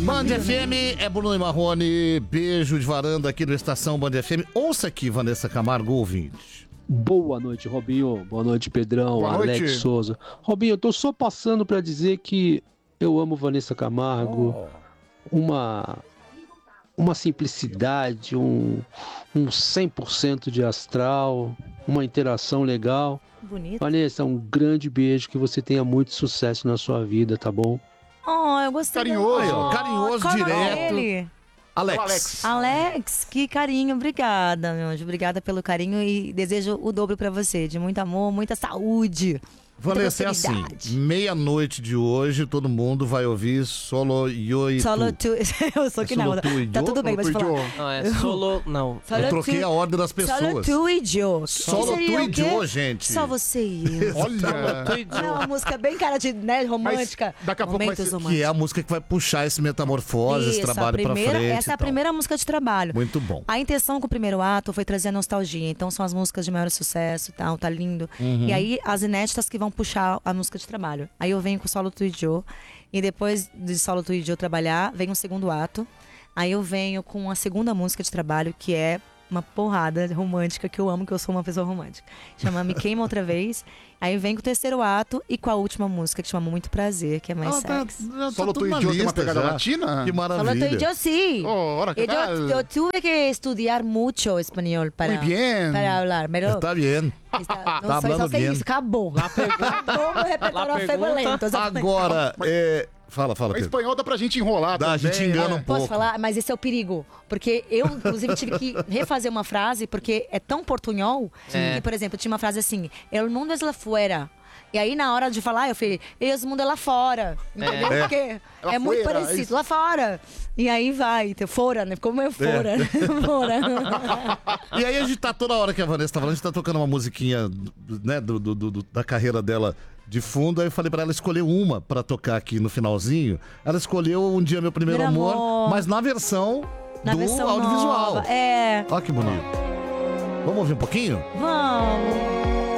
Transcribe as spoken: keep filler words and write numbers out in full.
Band F M, é Bruno e Marrone, beijo de varanda aqui no Estação Band F M. Ouça aqui, Vanessa Camargo, ouvinte. Boa noite, Robinho. Boa noite, Pedrão. Boa Alex noite. Souza. Robinho, eu tô só passando pra dizer que eu amo Vanessa Camargo. Oh. Uma, uma simplicidade, um, um cem por cento de astral, uma interação legal. Bonito. Vanessa, um grande beijo, que você tenha muito sucesso na sua vida, tá bom? Oh, eu gostei. Carinhoso, oh, carinhoso, direto. Ele? Alex. Alex. Alex, que carinho, obrigada, meu anjo. Obrigada pelo carinho e desejo o dobro pra você, de muito amor, muita saúde. Vanessa, é assim, meia-noite de hoje, todo mundo vai ouvir Solo Yo e Solo Tu. Tu. Eu sou é que não. Tá Yo, tudo bem, pode falar. Não, é Solo... Não. Solo eu troquei tu, a ordem das pessoas. Solo Tu e Joe. Solo Tu e Joe, gente. Só você e eu. Olha. É uma música bem cara de, né, romântica. Mas daqui a pouco vai ser, românticos. que é a música que vai puxar esse metamorfose, Isso, esse trabalho primeira, pra frente. Essa é a primeira música de trabalho. Muito bom. A intenção com o primeiro ato foi trazer a nostalgia. Então são as músicas de maior sucesso e tal, tá lindo. Uhum. E aí as inéditas que vão puxar a música de trabalho. Aí eu venho com o Solo Tu e Joe. E depois de Solo Tu e Joe trabalhar, vem o segundo ato. Aí eu venho com a segunda música de trabalho, que é uma porrada romântica, que eu amo, que eu sou uma pessoa romântica. Chama Me Queima Outra Vez. Aí vem com o terceiro ato e com a última música, que chama Muito Prazer, que é mais Ah, sexy. tá, tá Solo Tu e Joe tem uma pegada já. latina? Que maravilha. Solo Tu y Yo sí. Oh, ahora, ¿qué Y yo, tal? yo tuve que estudiar mucho español para, Muy bien. para hablar. Pero Está bien. está, Tá não sei, só falando sei bien. isso. Acabou. Acabou meu repertório afegolento. Agora, é... Fala, fala, O Pedro. espanhol dá pra gente enrolar Dá, a também, gente engana né? um pouco. Posso falar? Mas esse é o perigo. Porque eu, inclusive, tive que refazer uma frase, porque é tão portunhol, É. que, por exemplo, tinha uma frase assim, El mundo es lá fuera. E aí, na hora de falar, eu falei, El mundo é lá fora. Entendeu? É. Porque Lá é muito fuera, parecido, isso. lá fora. E aí vai, então, fora, né? Ficou meio fora. Fora. E aí a gente tá toda hora que a Vanessa tá falando, a gente tá tocando uma musiquinha, né, do, do, do- da carreira dela de fundo. Aí eu falei pra ela escolher uma pra tocar aqui no finalzinho. Ela escolheu Um Dia Meu Primeiro Primeiro Amor, Amor. mas na versão Na do versão audiovisual. nova. É, Olha que bonito. Vamos ouvir um pouquinho? vamos.